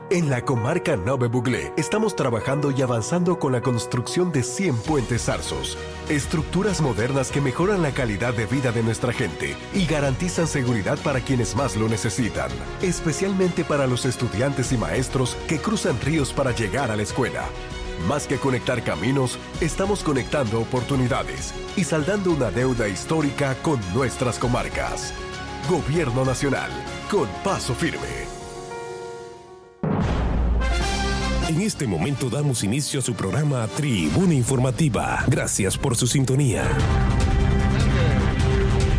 En la comarca Nove Buglé estamos trabajando y avanzando con la construcción de 100 puentes zarzos, estructuras modernas que mejoran la calidad de vida de nuestra gente y garantizan seguridad para quienes más lo necesitan, especialmente para los estudiantes y maestros que cruzan ríos para llegar a la escuela. Más que conectar caminos, estamos conectando oportunidades y saldando una deuda histórica con nuestras comarcas. Gobierno Nacional, con paso firme. En este momento damos inicio a su programa Tribuna Informativa. Gracias por su sintonía.